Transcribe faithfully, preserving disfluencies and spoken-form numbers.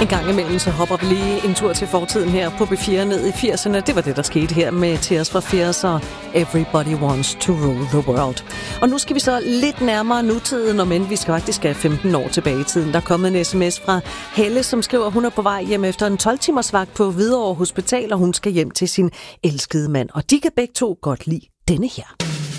En gang imellem så hopper vi lige en tur til fortiden her på B fire ned i firserne. Det var det, der skete her med Tears for Fears og Everybody Wants to Rule the World. Og nu skal vi så lidt nærmere nutiden, og men vi skal faktisk have femten år tilbage i tiden. Der er kommet en sms fra Helle, som skriver, at hun er på vej hjem efter en tolv timers vagt på Hvidovre Hospital, og hun skal hjem til sin elskede mand. Og de kan begge to godt lide denne her.